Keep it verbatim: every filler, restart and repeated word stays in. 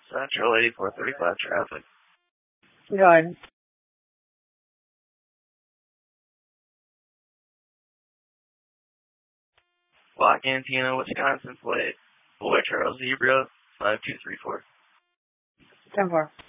Central eighty-four thirty-five traffic. Good. Block Antina, Wisconsin plate. Boy Charles Zebra, five two three four. ten four.